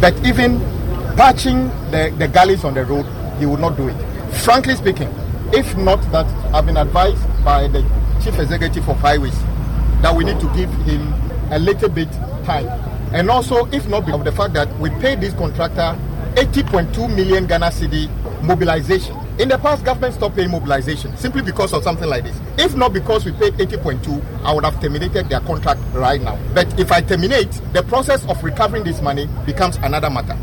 But even patching the gullies on the road, he would not do it. Frankly speaking, if not that, I've been advised by the Chief Executive of Highways that we need to give him a little bit time. And also, if not because of the fact that we paid this contractor 80.2 million Ghana cedi mobilization. In the past, government stopped paying mobilization simply because of something like this. If not because we paid 80.2, I would have terminated their contract right now. But if I terminate, the process of recovering this money becomes another matter.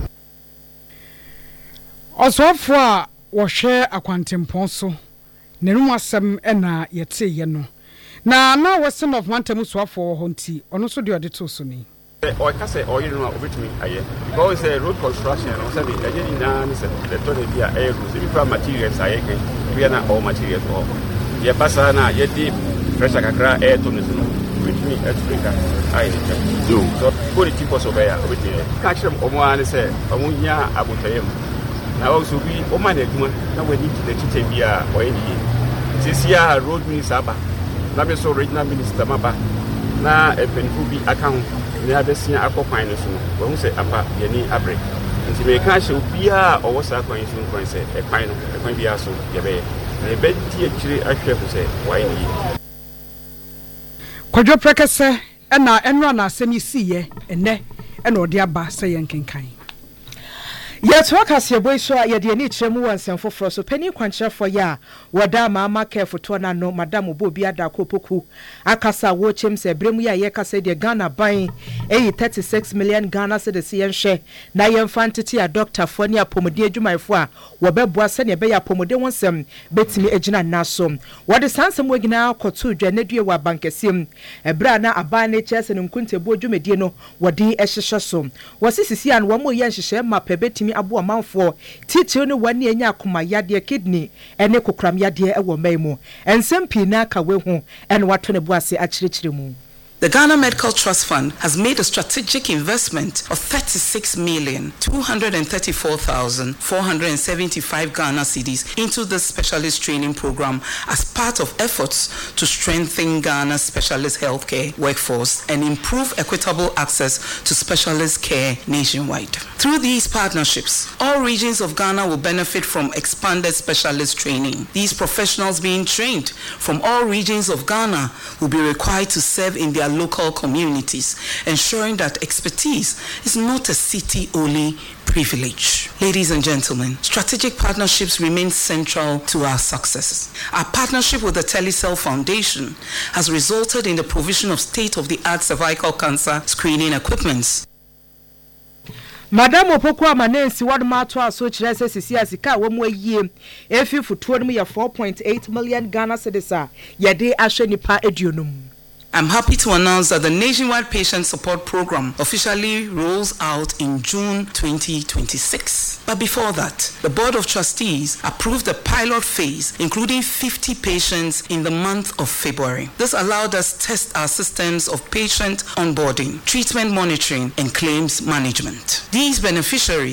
Also, for washe akwantimpon so, nenum asem ena yete ye no. Na Western of Mantamu Swafo Honti, ono so de to so ni. Or can say, or you know, with me, because road construction, or something, I didn't know the total air, the materials, we are not all materials. Your passana, yet deep, fresh acra, air to with me, Africa. I do. So, put it to Kosovo with me. Catch them, Oman say, Omunya Abutayim. Now also be Oman, now we need the Chitembia or any. This year, road minister, Nabe so regional minister Maba, na a penfubi account. They have seen a coin so when say apa yeni abre nti me ka hye obia o wasa kwan so kwan say e kwan no e kwan bia so ye be na be ti akire ahwe ho say why ni kwadwo prekese na enro na asemi siye ene na odi aba say yenkenkan yet workers your boy so ye de ni kyeremu wansen foforo so pani kwankyerefo ya wada mama careful to na no madam obobi ada kopoku akasa wo chem se bremu ya ye kasa de Ghana ban 36 million Ghana cedis yen hye na ye mfantiti ya doctor fo ne apomode adwumaifo a wobeboa se ne be ya apomode wonsem betimi agina naso wode sansem wagina kotu dwa ne due wa bankasiem ebra na aban ne chese ne nkuntebu adwumedie no wode ehyehye so wasisisi an wo mo ye hyehye mapa betimi abo amanfo titiri no wane anya akoma yade kidney ene kokram yade ewo maimu ensem pina ka we hu ene wato ne buase akirikire mu. The Ghana Medical Trust Fund has made a strategic investment of 36,234,475 Ghana cedis into the specialist training program as part of efforts to strengthen Ghana's specialist healthcare workforce and improve equitable access to specialist care nationwide. Through these partnerships, all regions of Ghana will benefit from expanded specialist training. These professionals being trained from all regions of Ghana will be required to serve in their local communities, ensuring that expertise is not a city-only privilege. Ladies and gentlemen, strategic partnerships remain central to our success. Our partnership with the Telecel Foundation has resulted in the provision of state-of-the-art cervical cancer screening equipment. Madam Opoku amanensi wadma to aso kire se sisi asika wo mu ayie efi futuo no ya 4.8 million Ghana cedis a yede ahwe nipa eduonum. I'm happy to announce that the Nationwide Patient Support Program officially rolls out in June 2026. But before that, the Board of Trustees approved the pilot phase, including 50 patients in the month of February. This allowed us to test our systems of patient onboarding, treatment monitoring, and claims management. These beneficiaries